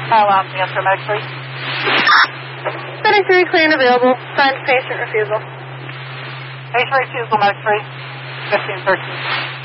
Answer Mag 3. Setting 3, clear and available. Signed patient refusal. Patient refusal, Mag 3. 1513.